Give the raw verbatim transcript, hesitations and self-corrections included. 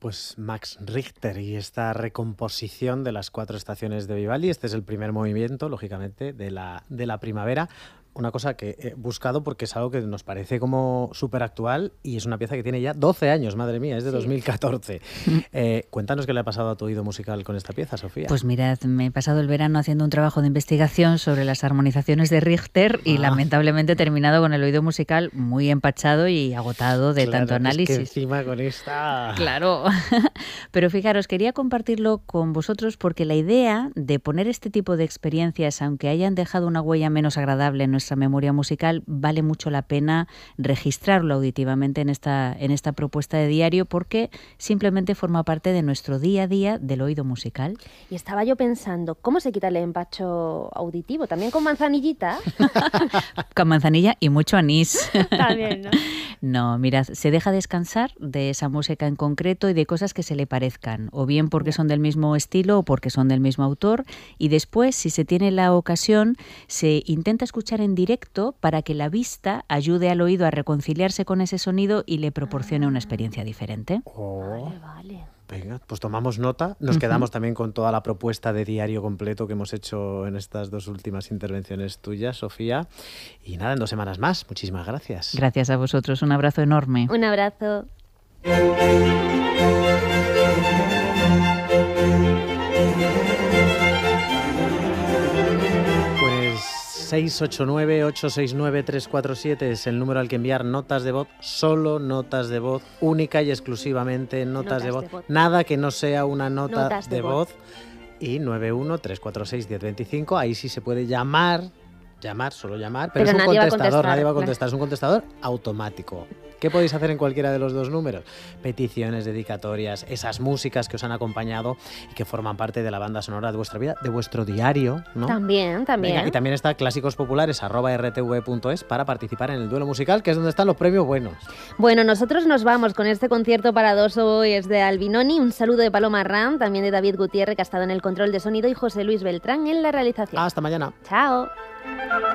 Pues Max Richter y esta recomposición de las cuatro estaciones de Vivaldi. Este es el primer movimiento, lógicamente, de la, de la primavera. Una cosa que he buscado porque es algo que nos parece como súper actual y es una pieza que tiene ya doce años, madre mía, es de sí. dos mil catorce. Eh, cuéntanos qué le ha pasado a tu oído musical con esta pieza, Sofía. Pues mirad, me he pasado el verano haciendo un trabajo de investigación sobre las armonizaciones de Richter y ah. lamentablemente he terminado con el oído musical muy empachado y agotado de claro, tanto análisis. Es que encima con esta... Claro, pero fijaros, quería compartirlo con vosotros porque la idea de poner este tipo de experiencias, aunque hayan dejado una huella menos agradable en nuestra memoria musical, vale mucho la pena registrarlo auditivamente en esta, en esta propuesta de diario porque simplemente forma parte de nuestro día a día del oído musical. Y estaba yo pensando, ¿cómo se quita el empacho auditivo? ¿También con manzanillita? Con manzanilla y mucho anís. También, ¿no? No, mirad, se deja descansar de esa música en concreto y de cosas que se le parezcan, o bien porque son del mismo estilo o porque son del mismo autor, y después, si se tiene la ocasión, se intenta escuchar en directo para que la vista ayude al oído a reconciliarse con ese sonido y le proporcione una experiencia diferente. Oh. Vale, vale. Venga, pues tomamos nota. Nos uh-huh. quedamos también con toda la propuesta de diario completo que hemos hecho en estas dos últimas intervenciones tuyas, Sofía. Y nada, en dos semanas más. Muchísimas gracias. Gracias a vosotros. Un abrazo enorme. Un abrazo. seis ocho nueve, ocho seis nueve, tres cuatro siete es el número al que enviar notas de voz, solo notas de voz, única y exclusivamente notas, notas de, voz. de voz, nada que no sea una nota notas de, de voz. voz. Y nueve uno tres cuatro seis uno cero dos cinco, ahí sí se puede llamar, llamar, solo llamar, pero, pero es un contestador, nadie va a contestar, es un contestador automático. ¿Qué podéis hacer en cualquiera de los dos números? Peticiones, dedicatorias, esas músicas que os han acompañado y que forman parte de la banda sonora de vuestra vida, de vuestro diario, ¿no? También, también. Venga, y también está clásicos populares arroba r t v punto es para participar en el duelo musical, que es donde están los premios buenos. Bueno, nosotros nos vamos con este concierto para dos oboes de Albinoni. Un saludo de Paloma Ram, también de David Gutiérrez, que ha estado en el control de sonido, y José Luis Beltrán en la realización. Hasta mañana. Chao.